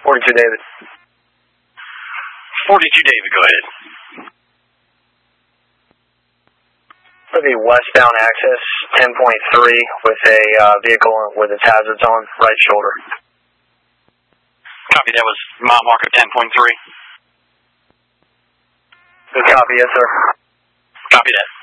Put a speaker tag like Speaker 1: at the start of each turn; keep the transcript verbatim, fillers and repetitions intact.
Speaker 1: forty-two David.
Speaker 2: forty-two David, go ahead.
Speaker 1: For the westbound access, ten point three with a uh, vehicle with its hazards on, right shoulder.
Speaker 2: Copy, that was mile marker ten point three.
Speaker 1: Good copy, yes sir.
Speaker 2: Copy that.